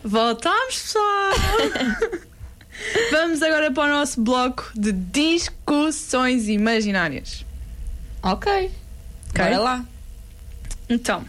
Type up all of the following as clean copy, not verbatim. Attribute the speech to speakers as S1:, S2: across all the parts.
S1: Voltámos, pessoal! Vamos agora para o nosso bloco de discussões imaginárias.
S2: Ok. Bora lá.
S1: Então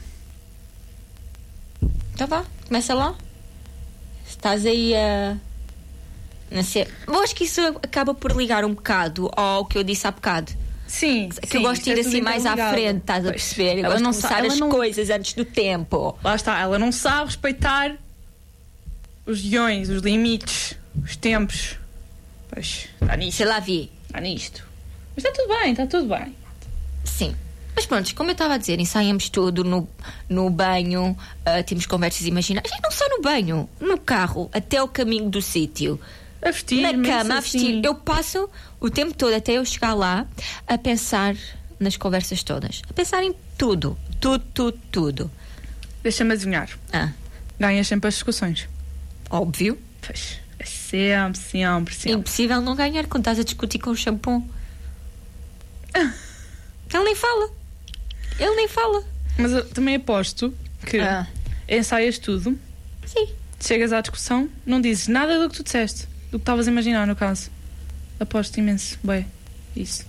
S2: vá, começa lá. Estás aí a... Não sei. Eu acho que isso acaba por ligar um bocado ao que eu disse há bocado.
S1: Sim,
S2: que eu gosto de ir assim mais à frente, estás a perceber? Eu gosto de começar as coisas antes do tempo.
S1: Lá está, ela não sabe respeitar os guiões, os limites, os tempos. Pois, está nisto.
S2: Sei lá, vi.
S1: Está nisto. Mas está tudo bem, está tudo bem.
S2: Sim. Mas pronto, como eu estava a dizer, ensaiamos tudo no banho, temos conversas imaginárias. Não só no banho, no carro, até o caminho do sítio.
S1: A vestir,
S2: na cama, a vestir.
S1: Assim.
S2: Eu passo o tempo todo até eu chegar lá a pensar nas conversas todas. A pensar em tudo. Tudo.
S1: Deixa-me adivinhar. Ganhas sempre as discussões.
S2: Óbvio.
S1: Pois, é sempre.
S2: Impossível não ganhar quando estás a discutir com o shampoo. Ele nem fala.
S1: Mas eu também aposto que ensaias tudo.
S2: Sim.
S1: Chegas à discussão, não dizes nada do que tu disseste. Do que estavas a imaginar, no caso. Aposto imenso. Bem, isso.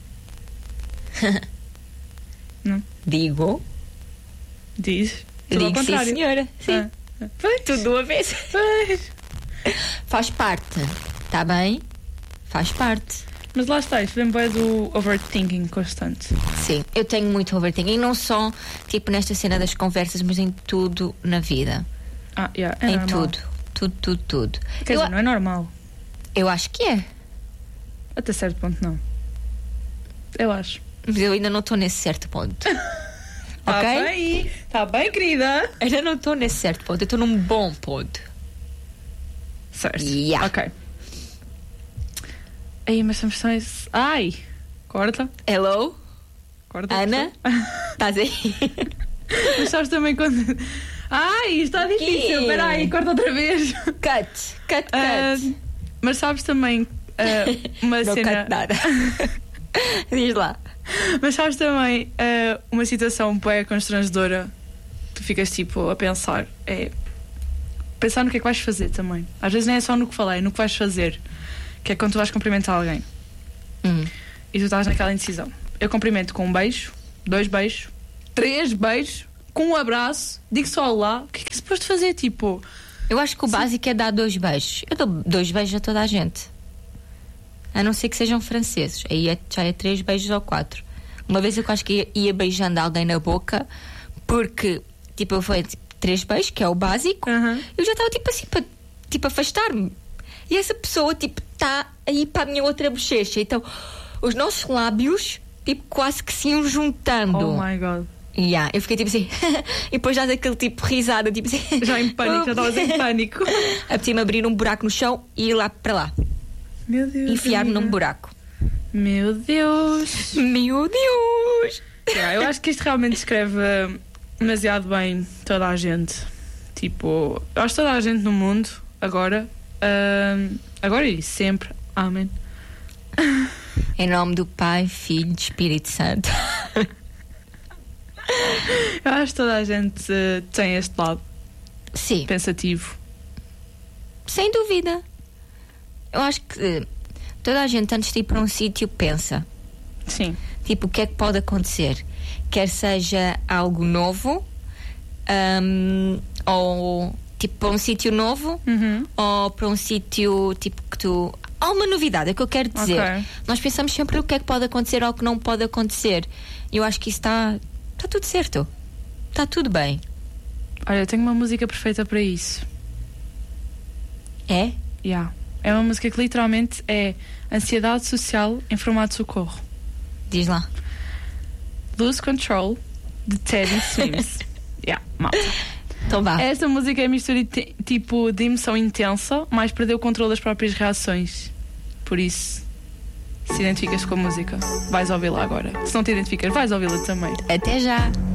S1: Não?
S2: Digo.
S1: Diz.
S2: Digo sim, senhora. Sim. Tudo de uma vez. Faz parte. Está bem? Faz parte.
S1: Mas lá está, isso vem bem do overthinking constante.
S2: Sim, eu tenho muito overthinking. Não só, tipo, nesta cena das conversas, mas em tudo na vida.
S1: É
S2: em
S1: normal.
S2: Tudo.
S1: Quer dizer, não é normal.
S2: Eu acho que é.
S1: Até certo ponto, não. Eu acho.
S2: Mas eu ainda não estou nesse certo ponto. Ok?
S1: Está bem, querida.
S2: Ainda não estou nesse certo ponto. Eu estou num bom ponto.
S1: Certo.
S2: Yeah.
S1: Ok. Aí, mas são versões. Ai! Corta.
S2: Hello?
S1: Corta.
S2: Ana? Estás aí?
S1: Mas sabes também quando. Ai, está difícil. Espera aí, corta outra vez.
S2: Cut.
S1: Mas sabes também uma
S2: não
S1: cena.
S2: Cut nada. Diz lá.
S1: Mas sabes também uma situação bem constrangedora. Tu ficas tipo a pensar. Pensar no que é que vais fazer também. Às vezes não é só no que falei, no que vais fazer. Que é quando tu vais cumprimentar alguém. E tu estás naquela indecisão. Eu cumprimento com um beijo, 2 beijos, 3 beijos, com um abraço, digo só olá. O que é que é suposto fazer? Tipo.
S2: Eu acho que o básico é dar 2 beijos. Eu dou 2 beijos a toda a gente. A não ser que sejam franceses. Aí já é 3 beijos ou 4. Uma vez eu acho que ia beijando alguém na boca, porque, tipo, eu fui 3 beijos, que é o básico. Eu já estava, tipo assim, para tipo, afastar-me. E essa pessoa, tipo, está aí para a minha outra bochecha. Então, os nossos lábios, tipo, quase que se iam juntando.
S1: Oh my God.
S2: Eu fiquei tipo assim. E depois já daquele tipo risada, tipo assim.
S1: Já em pânico, já estavas em pânico.
S2: Apetecia-me abrir um buraco no chão e ir lá para lá.
S1: Meu Deus.
S2: Enfiar-me num buraco.
S1: Meu Deus. Eu acho que isto realmente descreve demasiado bem toda a gente. Tipo, eu acho que toda a gente no mundo, agora e sempre. Amém.
S2: Em nome do Pai, Filho e Espírito Santo.
S1: Eu acho que toda a gente tem este lado.
S2: Sim.
S1: Pensativo.
S2: Sem dúvida. Eu acho que toda a gente, antes de ir para um sítio, pensa.
S1: Sim.
S2: Tipo, o que é que pode acontecer? Quer seja algo novo, ou tipo para um sítio novo, ou para um sítio tipo que tu... Há uma novidade, é o que eu quero dizer. Nós pensamos sempre o que é que pode acontecer ou o que não pode acontecer. E eu acho que isso está tudo certo. Está tudo bem.
S1: Olha, eu tenho uma música perfeita para isso.
S2: É?
S1: É uma música que literalmente é ansiedade social em formato de socorro.
S2: Diz lá.
S1: Lose Control, de Teddy Swims. Malta.
S2: Então vá.
S1: Esta música é mistura tipo de emoção intensa, mas perdeu o controle das próprias reações. Por isso, se identificas com a música, vais ouvi-la agora. Se não te identificas, vais ouvi-la também.
S2: Até já.